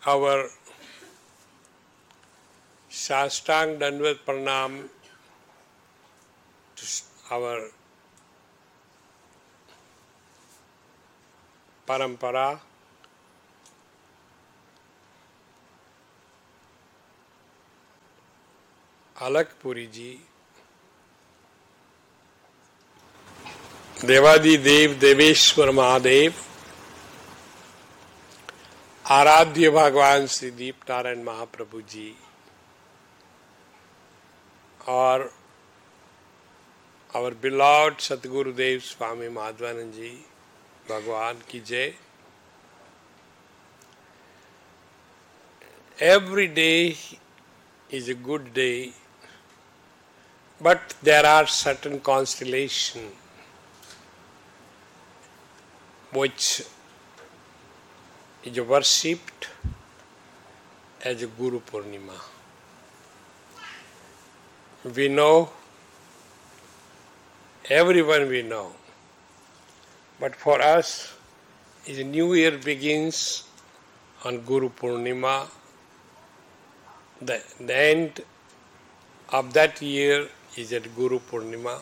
our Shastang Dandavat Pranam to our Parampara, Alak Puri ji, Devadi Dev Deveshwar Mahadev, Aradhya Bhagwan Sri Deep Narayan Mahaprabhu ji, or our beloved Satguru Dev Swami Madhvanand ji, Bhagwan ki jai. Every day is a good day, but there are certain constellations which is worshipped as a Guru Purnima. We know, everyone we know, but for us, the new year begins on Guru Purnima. The end of that year is at Guru Purnima.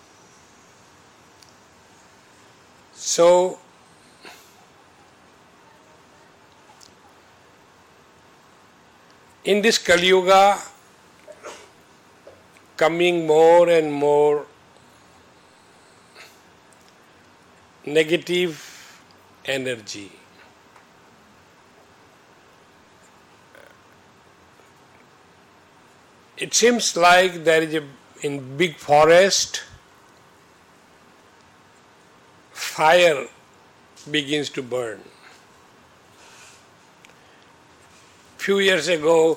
So, in this Kali Yuga, coming more and more negative energy. It seems like there is in big forest, fire begins to burn. Few years ago,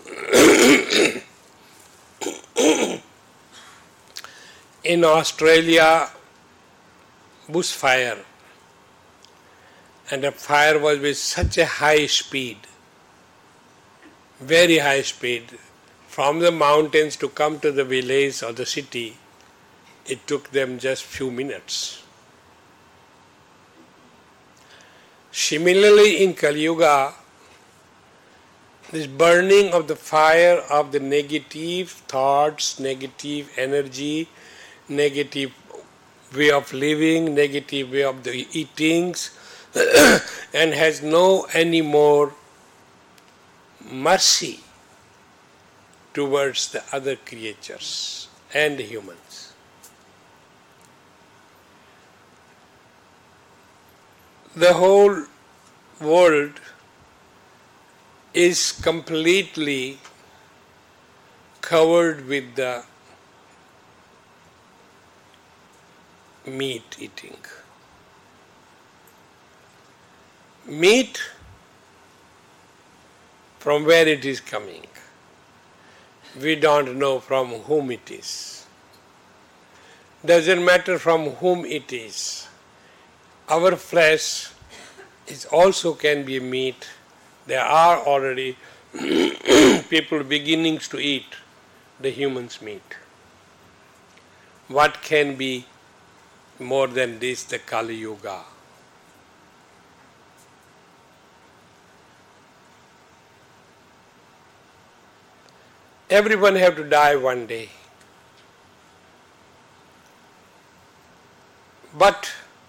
in Australia, bushfire, and the fire was with such a high speed, very high speed. From the mountains to come to the village or the city, it took them just few minutes. Similarly, in Kali Yuga, this burning of the fire of the negative thoughts, negative energy, negative way of living, negative way of the eatings, and has no any more mercy towards the other creatures and humans. The whole world is completely covered with the meat eating. Meat, from where it is coming, we don't know from whom it is. Doesn't matter from whom it is. Our flesh is also can be meat. There are already people beginning to eat the human's meat. What can be more than this, the Kali Yuga? Everyone have to die one day. But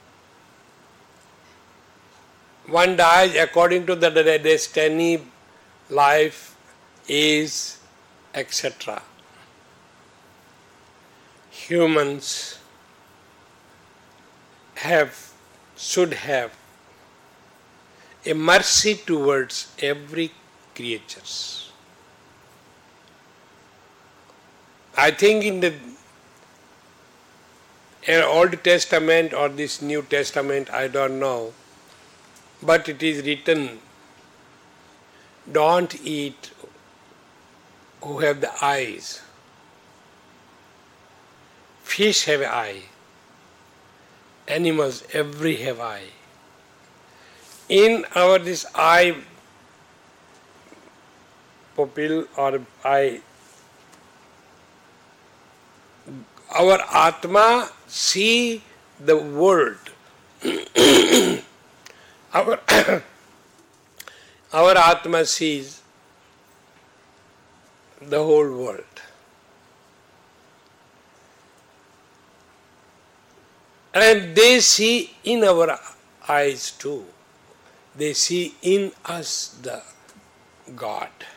one dies according to the destiny, life is, etc. Humans should have a mercy towards every creature. I think in the Old Testament or this New Testament, I don't know, but it is written, don't eat who have the eyes. Fish have an eye. Animals, every have eye. In our this eye pupil or eye, our Atma see the world. Our Atma sees the whole world. And they see in our eyes too. They see in us the God.